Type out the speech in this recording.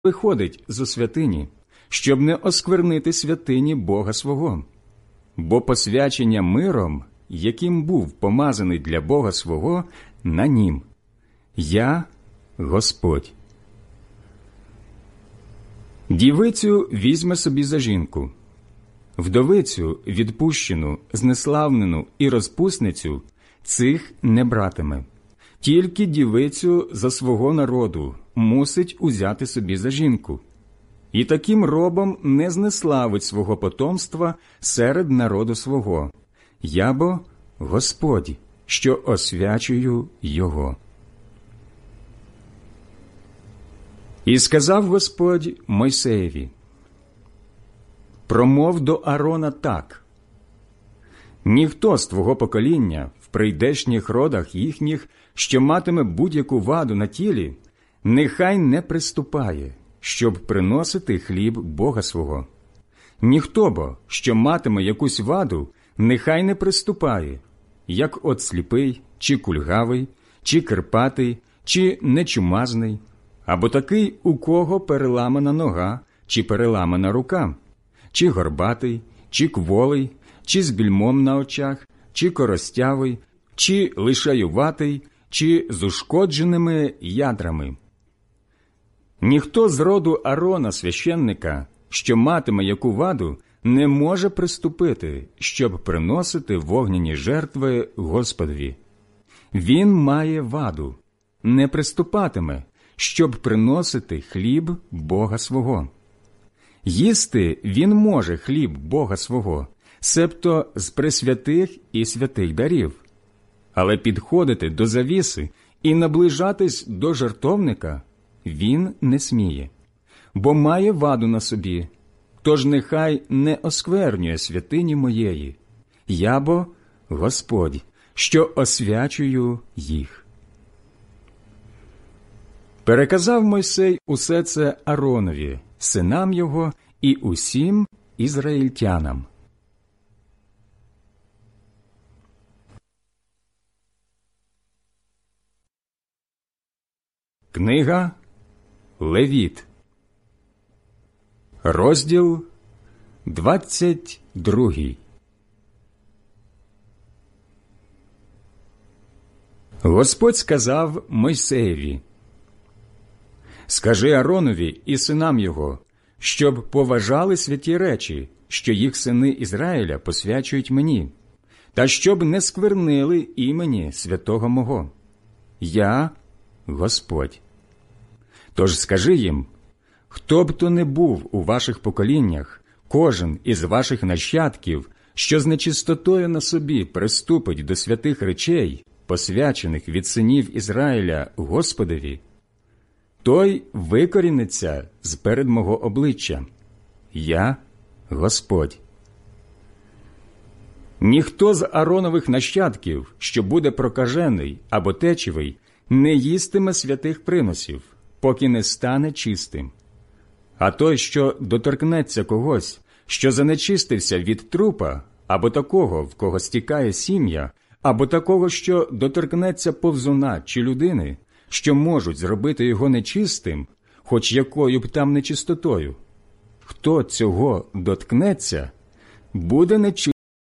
виходить зо святині, щоб не осквернити святині Бога свого. Бо посвячення миром, яким був помазаний для Бога свого, на нім. Я – Господь. Дівицю візьме собі за жінку. Вдовицю, відпущену, знеславнену і розпусницю цих не братиме. Тільки дівицю за свого народу мусить узяти собі за жінку. І таким робом не знеславить свого потомства серед народу свого. Я бо Господь, що освячую його. І сказав Господь Мойсеєві: промов до Аарона так: ніхто з твого покоління в прийдешніх родах їхніх, що матиме будь-яку ваду на тілі, нехай не приступає, щоб приносити хліб Бога свого. Ніхто бо, що матиме якусь ваду, нехай не приступає, як от сліпий, чи кульгавий, чи кирпатий, чи нечумазний, або такий, у кого переламана нога, чи переламана рука, чи горбатий, чи кволий, чи з більмом на очах, чи коростявий, чи лишаюватий, чи з ушкодженими ядрами. Ніхто з роду Аарона священника, що матиме яку ваду, не може приступити, щоб приносити вогняні жертви Господові. Він має ваду, не приступатиме, щоб приносити хліб Бога свого. Їсти він може хліб Бога свого, себто з пресвятих і святих дарів, але підходити до завіси і наближатись до жертовника він не сміє, бо має ваду на собі, тож нехай не осквернює святині моєї. Я бо Господь, що освячую їх. Переказав Мойсей усе це Ааронові, синам його і усім ізраїльтянам. Книга Левіт, розділ 22. Господь сказав Мойсеєві: «Скажи Ааронові і синам його, щоб поважали святі речі, що їх сини Ізраїля посвячують мені, та щоб не сквернили імені святого мого. Я – Господь. Тож скажи їм: хто б то не був у ваших поколіннях, кожен із ваших нащадків, що з нечистотою на собі приступить до святих речей, посвячених від синів Ізраїля Господові, той викоріниться з перед мого обличчя. Я – Господь. Ніхто з Ааронових нащадків, що буде прокажений або течевий, не їстиме святих приносів, поки не стане чистим. А той, що доторкнеться когось, що занечистився від трупа, або такого, в кого стікає сім'я, або такого, що доторкнеться повзуна чи людини, що можуть зробити його нечистим, хоч якою б там нечистотою, хто цього доткнеться, буде нечистим